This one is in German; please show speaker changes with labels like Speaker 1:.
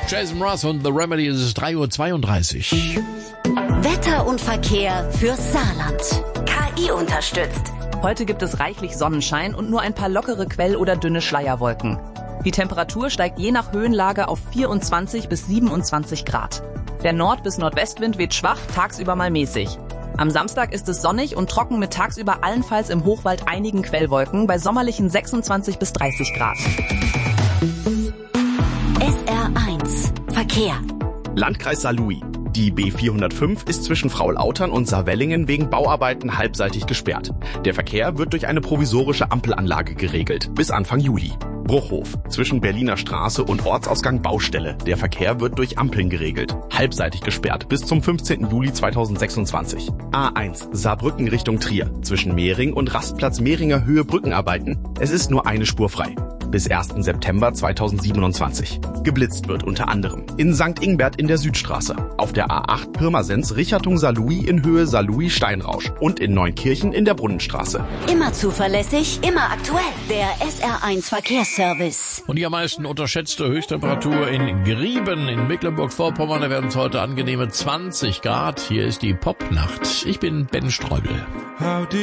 Speaker 1: Jason Mraz und The Remedy, es ist 3:32 Uhr.
Speaker 2: Wetter und Verkehr fürs Saarland. KI unterstützt.
Speaker 3: Heute gibt es reichlich Sonnenschein und nur ein paar lockere Quell- oder dünne Schleierwolken. Die Temperatur steigt je nach Höhenlage auf 24 bis 27 Grad. Der Nord- bis Nordwestwind weht schwach, tagsüber mal mäßig. Am Samstag ist es sonnig und trocken mit tagsüber allenfalls im Hochwald einigen Quellwolken bei sommerlichen 26 bis 30 Grad.
Speaker 2: SR1 Verkehr.
Speaker 4: Landkreis Saarlouis. Die B405 ist zwischen Frau-Lautern und Saarwellingen wegen Bauarbeiten halbseitig gesperrt. Der Verkehr wird durch eine provisorische Ampelanlage geregelt, bis Anfang Juli. Bruchhof, zwischen Berliner Straße und Ortsausgang Baustelle. Der Verkehr wird durch Ampeln geregelt, halbseitig gesperrt, bis zum 15. Juli 2026. A1, Saarbrücken Richtung Trier, zwischen Mehring und Rastplatz Mehringer Höhe Brückenarbeiten. Es ist nur eine Spur frei. Bis 1. September 2027. Geblitzt wird unter anderem in St. Ingbert in der Südstraße, auf der A8 Pirmasens Richtung Saarlouis in Höhe Saarlouis-Steinrausch und in Neunkirchen in der Brunnenstraße.
Speaker 2: Immer zuverlässig, immer aktuell. Der SR1 Verkehrsservice.
Speaker 1: Und die am meisten unterschätzte Höchsttemperatur in Grieben in Mecklenburg-Vorpommern. Da werden es heute angenehme 20 Grad. Hier ist die Popnacht. Ich bin Ben Streubel.